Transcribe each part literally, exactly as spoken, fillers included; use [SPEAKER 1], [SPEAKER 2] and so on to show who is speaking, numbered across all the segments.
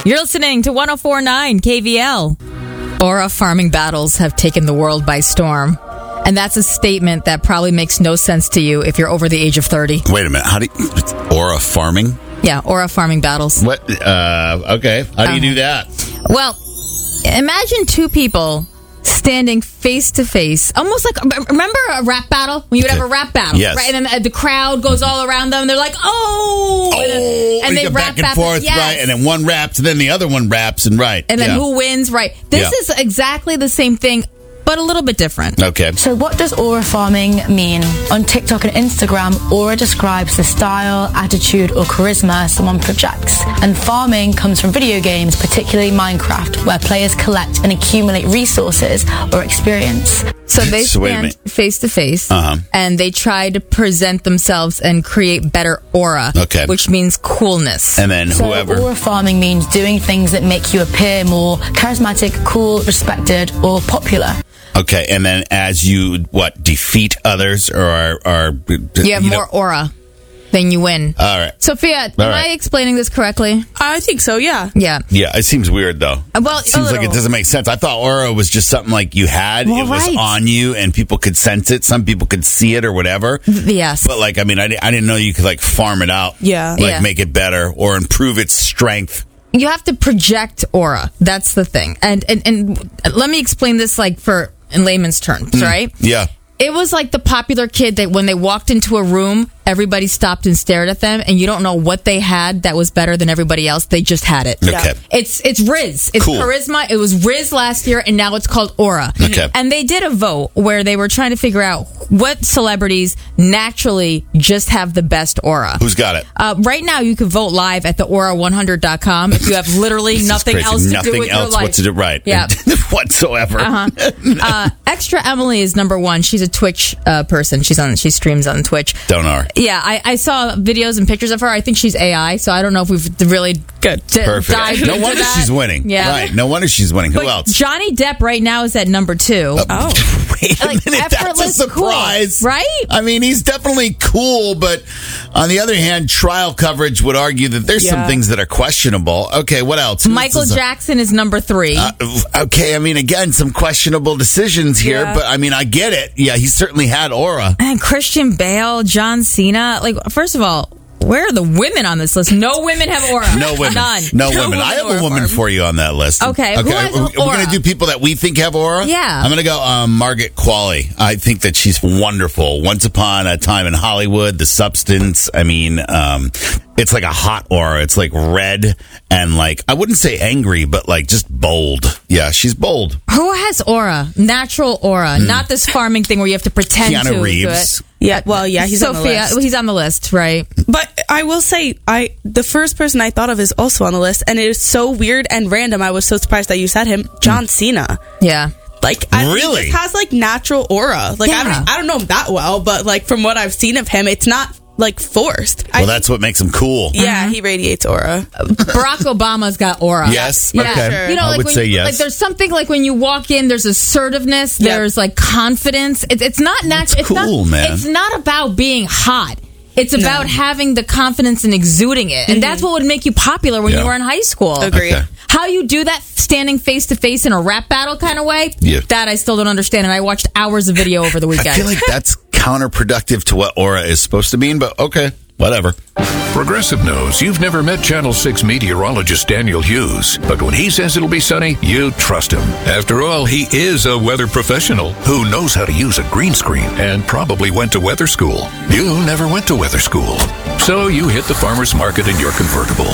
[SPEAKER 1] You're listening to one oh four point nine K V L. Aura farming battles have taken the world by storm. And that's a statement that probably makes no sense to you if you're over the age of thirty.
[SPEAKER 2] Wait a minute. How do you... Aura farming?
[SPEAKER 1] Yeah, aura farming battles.
[SPEAKER 2] What? Uh, okay. How do you do that?
[SPEAKER 1] Well, imagine two people standing face to face, almost like, remember a rap battle? When you would
[SPEAKER 2] Okay.
[SPEAKER 1] have a rap battle,
[SPEAKER 2] Yes.
[SPEAKER 1] right? And then the crowd goes all around them. They're like, oh!
[SPEAKER 2] Oh,
[SPEAKER 1] and, then, and
[SPEAKER 2] you
[SPEAKER 1] they
[SPEAKER 2] go
[SPEAKER 1] rap
[SPEAKER 2] back and
[SPEAKER 1] battle.
[SPEAKER 2] forth,
[SPEAKER 1] Yes.
[SPEAKER 2] right? And then one raps, and then the other one raps, and right.
[SPEAKER 1] And then
[SPEAKER 2] yeah.
[SPEAKER 1] who wins, right? This
[SPEAKER 2] Yeah.
[SPEAKER 1] is exactly the same thing, but a little bit different.
[SPEAKER 2] Okay.
[SPEAKER 3] So what does aura farming mean? On TikTok and Instagram, aura describes the style, attitude, or charisma someone projects. And farming comes from video games, particularly Minecraft, where players collect and accumulate resources or experience.
[SPEAKER 1] So they
[SPEAKER 2] So wait a
[SPEAKER 1] stand
[SPEAKER 2] minute.
[SPEAKER 1] face to face,
[SPEAKER 2] Uh-huh.
[SPEAKER 1] and they try to present themselves and create better aura,
[SPEAKER 2] Okay.
[SPEAKER 1] which means coolness.
[SPEAKER 2] And then
[SPEAKER 3] So
[SPEAKER 2] whoever...
[SPEAKER 3] aura farming means doing things that make you appear more charismatic, cool, respected, or popular.
[SPEAKER 2] Okay, and then as you, what, defeat others, or are... are
[SPEAKER 1] you have more aura, then you win.
[SPEAKER 2] All right.
[SPEAKER 1] Sophia, am
[SPEAKER 2] All right.
[SPEAKER 1] I explaining this correctly?
[SPEAKER 4] I think so, yeah.
[SPEAKER 1] Yeah.
[SPEAKER 2] Yeah, it seems weird, though.
[SPEAKER 1] Well,
[SPEAKER 2] It seems
[SPEAKER 1] a
[SPEAKER 2] like it
[SPEAKER 1] little.
[SPEAKER 2] doesn't make sense. I thought aura was just something like you had.
[SPEAKER 1] Well,
[SPEAKER 2] it was
[SPEAKER 1] right.
[SPEAKER 2] on you, and people could sense it. Some people could see it or whatever.
[SPEAKER 1] Yes.
[SPEAKER 2] But, like, I mean, I, di- I didn't know you could, like, farm it out.
[SPEAKER 4] Yeah.
[SPEAKER 2] Like,
[SPEAKER 1] Yeah.
[SPEAKER 2] make it better or improve its strength.
[SPEAKER 1] You have to project aura. That's the thing. And and, and let me explain this like for in layman's terms, right?
[SPEAKER 2] Yeah.
[SPEAKER 1] It was like the popular kid that when they walked into a room, everybody stopped and stared at them, and you don't know what they had that was better than everybody else. They just had it.
[SPEAKER 2] Okay.
[SPEAKER 1] It's it's Riz. It's
[SPEAKER 2] Cool.
[SPEAKER 1] charisma. It was Riz last year, and now it's called Aura.
[SPEAKER 2] Okay.
[SPEAKER 1] And they did a vote where they were trying to figure out what celebrities naturally just have the best aura.
[SPEAKER 2] Who's got it?
[SPEAKER 1] Uh, right now, you can vote live at the aura one hundred dot com if you have literally
[SPEAKER 2] This is
[SPEAKER 1] nothing
[SPEAKER 2] crazy.
[SPEAKER 1] else to
[SPEAKER 2] Nothing
[SPEAKER 1] do with
[SPEAKER 2] else
[SPEAKER 1] your life.
[SPEAKER 2] what to do, right.
[SPEAKER 1] Yeah.
[SPEAKER 2] Whatsoever.
[SPEAKER 1] Uh-huh. uh, Extra Emily is number one. She's a Twitch uh, person. She's on. She streams on Twitch.
[SPEAKER 2] Don't know her.
[SPEAKER 1] Yeah, I, I saw videos and pictures of her. I think she's A I, so I don't know if we've really good
[SPEAKER 2] Perfect.
[SPEAKER 1] dived
[SPEAKER 2] No
[SPEAKER 1] into
[SPEAKER 2] wonder
[SPEAKER 1] that.
[SPEAKER 2] she's winning.
[SPEAKER 1] Yeah.
[SPEAKER 2] Right. No wonder she's winning. Who
[SPEAKER 1] But
[SPEAKER 2] else?
[SPEAKER 1] Johnny Depp right now is at number two.
[SPEAKER 4] Oh.
[SPEAKER 2] Wait a
[SPEAKER 1] Like,
[SPEAKER 2] minute. That's a
[SPEAKER 1] effortless
[SPEAKER 2] surprise.
[SPEAKER 1] cool, right?
[SPEAKER 2] I mean, he's definitely cool, but on the other hand, trial coverage would argue that there's some
[SPEAKER 4] Yeah.
[SPEAKER 2] things that are questionable. Okay, what else? Who
[SPEAKER 1] Michael
[SPEAKER 2] else is-
[SPEAKER 1] Jackson is number three.
[SPEAKER 2] Uh, okay, I mean, again, some questionable decisions here,
[SPEAKER 4] Yeah.
[SPEAKER 2] but I mean, I get it. Yeah, he certainly had aura.
[SPEAKER 1] and Christian Bale, John Cena. Like, first of all, where are the women on this list? No women have aura.
[SPEAKER 2] No women.
[SPEAKER 1] None.
[SPEAKER 2] No, women. I have a
[SPEAKER 1] aura
[SPEAKER 2] woman
[SPEAKER 1] farm.
[SPEAKER 2] for you on that list.
[SPEAKER 1] Okay, who
[SPEAKER 2] Okay.
[SPEAKER 1] has
[SPEAKER 2] Are, are we
[SPEAKER 1] aura?
[SPEAKER 2] going to do people that we think have aura?
[SPEAKER 1] Yeah.
[SPEAKER 2] I'm going to go um, Margaret Qualley. I think that she's wonderful. Once Upon a Time in Hollywood, The Substance. I mean, um, it's like a hot aura. It's like red and like, I wouldn't say angry, but like just bold. Yeah, she's bold.
[SPEAKER 1] Who has aura? Natural aura, not this farming thing where you have to pretend
[SPEAKER 2] Keanu
[SPEAKER 1] to do
[SPEAKER 2] Reeves.
[SPEAKER 1] it.
[SPEAKER 4] Yeah, well, yeah, he's
[SPEAKER 1] Sophia,
[SPEAKER 4] on the list.
[SPEAKER 1] he's on the list, right?
[SPEAKER 4] But I will say, I the first person I thought of is also on the list, and it is so weird and random. I was so surprised that you said him, John Cena.
[SPEAKER 1] Yeah.
[SPEAKER 4] Like, I,
[SPEAKER 2] Really?
[SPEAKER 4] he just has like natural aura. Like, I
[SPEAKER 1] Yeah.
[SPEAKER 4] don't, I don't know him that well, but like from what I've seen of him, it's not like forced.
[SPEAKER 2] Well,
[SPEAKER 4] I,
[SPEAKER 2] that's what makes him cool.
[SPEAKER 4] yeah, he radiates aura.
[SPEAKER 1] Barack Obama's got aura.
[SPEAKER 2] Yes.
[SPEAKER 1] Yeah.
[SPEAKER 2] Okay.
[SPEAKER 4] Sure.
[SPEAKER 1] You know,
[SPEAKER 2] I
[SPEAKER 1] like
[SPEAKER 2] would
[SPEAKER 1] when
[SPEAKER 2] say
[SPEAKER 1] you,
[SPEAKER 2] yes.
[SPEAKER 1] like there's something like when you walk in, there's assertiveness,
[SPEAKER 4] Yep.
[SPEAKER 1] there's like confidence. It, it's not natural.
[SPEAKER 2] That's cool,
[SPEAKER 1] not,
[SPEAKER 2] man.
[SPEAKER 1] It's not about being hot. It's about having the confidence and exuding it. And that's what would make you popular when
[SPEAKER 2] Yeah.
[SPEAKER 1] you were in high school.
[SPEAKER 4] Agreed.
[SPEAKER 2] Okay.
[SPEAKER 1] How you do that standing face to face in a rap battle kind of way,
[SPEAKER 2] Yeah.
[SPEAKER 1] that I still don't understand. And I watched hours of video over the weekend.
[SPEAKER 2] I feel like that's counterproductive to what aura is supposed to mean, but okay, whatever.
[SPEAKER 5] Progressive knows you've never met Channel six meteorologist Daniel Hughes, but when he says it'll be sunny, you trust him. After all, he is a weather professional who knows how to use a green screen and probably went to weather school. You never went to weather school, so you hit the farmer's market in your convertible.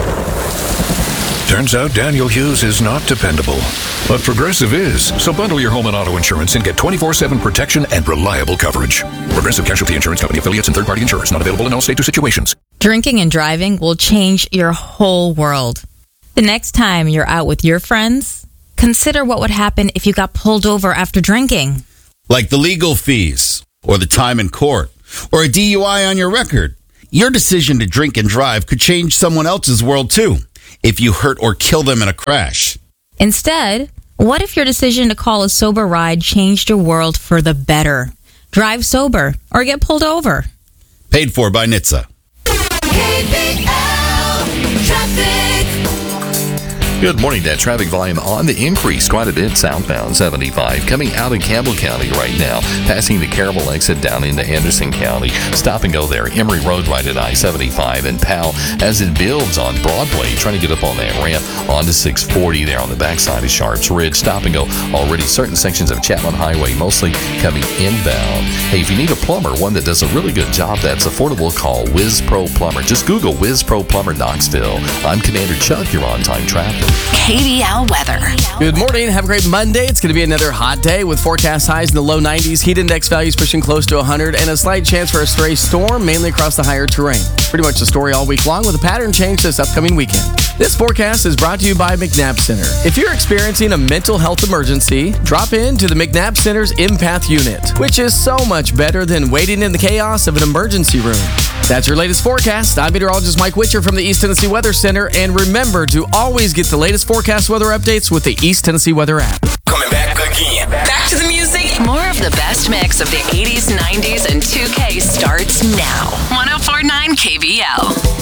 [SPEAKER 5] Turns out Daniel Hughes is not dependable, but Progressive is. So bundle your home and auto insurance and get twenty-four seven protection and reliable coverage. Progressive Casualty Insurance Company affiliates and third-party insurers not available in all states or situations.
[SPEAKER 1] Drinking and driving will change your whole world. The next time you're out with your friends, consider what would happen if you got pulled over after drinking.
[SPEAKER 2] Like the legal fees, or the time in court, or a D U I on your record. Your decision to drink and drive could change someone else's world too, if you hurt or kill them in a crash.
[SPEAKER 1] Instead, what if your decision to call a sober ride changed your world for the better? Drive sober or get pulled over.
[SPEAKER 2] Paid for by N H T S A.
[SPEAKER 6] K B L Traffic. Good morning. That traffic volume on the increase quite a bit southbound seventy-five. Coming out of Campbell County right now, passing the Caryville exit down into Anderson County. Stop and go there. Emory Road right at I seventy-five and Powell as it builds on Broadway. Trying to get up on that ramp onto six forty there on the backside of Sharps Ridge. Stop and go already. Certain sections of Chapman Highway mostly coming inbound. Hey, if you need a plumber, one that does a really good job that's affordable, call Wiz Pro Plumber. Just Google Wiz Pro Plumber Knoxville. I'm Commander Chuck. You're on time traffic.
[SPEAKER 7] K V L weather.
[SPEAKER 8] Good morning. Have a great Monday. It's going to be another hot day with forecast highs in the low nineties, heat index values pushing close to one hundred, and a slight chance for a stray storm, mainly across the higher terrain. Pretty much the story all week long with a pattern change this upcoming weekend. This forecast is brought to you by McNabb Center. If you're experiencing a mental health emergency, drop in to the McNabb Center's Empath Unit, which is so much better than waiting in the chaos of an emergency room. That's your latest forecast. I'm meteorologist Mike Witcher from the East Tennessee Weather Center, and remember to always get the latest forecast weather updates with the East Tennessee Weather app.
[SPEAKER 9] Coming back again.
[SPEAKER 7] Back to the music. More of the best mix of the eighties, nineties, and two K starts now. one oh four point nine K V L.